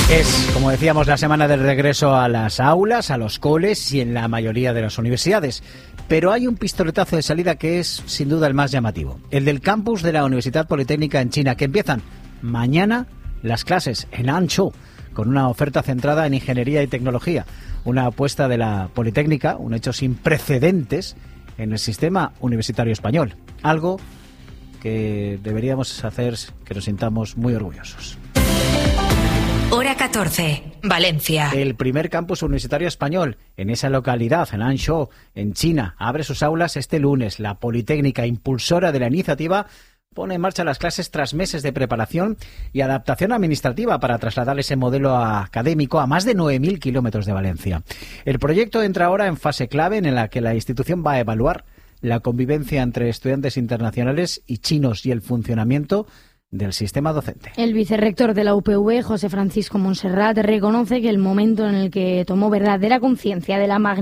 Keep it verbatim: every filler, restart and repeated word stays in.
Es, como decíamos, la semana del regreso a las aulas, a los coles y en la mayoría de las universidades. Pero hay un pistoletazo de salida que es, sin duda, el más llamativo. El del campus de la Universidad Politécnica en China, que empiezan mañana las clases en Hangzhou, con una oferta centrada en ingeniería y tecnología. Una apuesta de la Politécnica, un hecho sin precedentes en el sistema universitario español. Algo que deberíamos hacer que nos sintamos muy orgullosos. Hora catorce, Valencia. El primer campus universitario español en esa localidad, en Hangzhou, en China, abre sus aulas este lunes. La Politécnica, impulsora de la iniciativa, pone en marcha las clases tras meses de preparación y adaptación administrativa para trasladar ese modelo académico a más de nueve mil kilómetros de Valencia. El proyecto entra ahora en fase clave en la que la institución va a evaluar la convivencia entre estudiantes internacionales y chinos y el funcionamiento del sistema docente. El vicerrector de la U P V, José Francisco Montserrat, reconoce que el momento en el que tomó verdadera conciencia de la magnitud